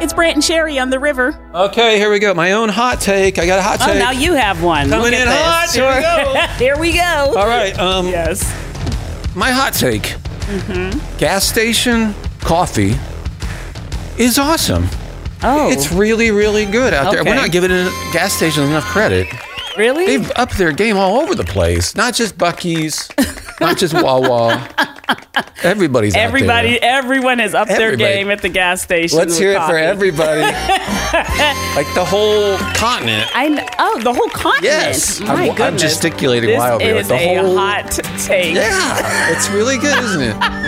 It's Brant and Sherry on the river. Okay, here we go. My own hot take. I got a hot take. Oh, now you have one. Coming Look in at hot. this. Here we go. Here we go. All right. Yes. My hot take. Gas station coffee is awesome. Oh. It's really, really good out there. Okay. We're not giving gas stations enough credit. Really? They've upped their game all over the place. Not just Buc-ee's, not just Wawa. Everybody's out there. Everyone has upped their game at the gas station. Let's hear it for everybody. Like the whole continent. The whole continent. Yes. My I'm goodness. gesticulating This wildly. is Like the a whole hot take. Yeah. It's really good, isn't it?